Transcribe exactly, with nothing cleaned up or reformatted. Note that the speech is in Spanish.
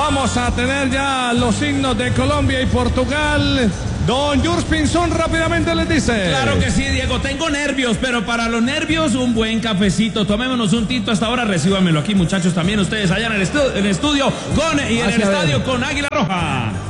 Vamos a tener ya los signos de Colombia y Portugal. Don Jules Pinzón rápidamente les dice. Claro que sí, Diego, tengo nervios, pero para los nervios un buen cafecito. Tomémonos un tinto hasta ahora, recíbanmelo aquí, muchachos, también ustedes allá en el, estu en el estudio con, y en Hacia el estadio ver. con Águila Roja.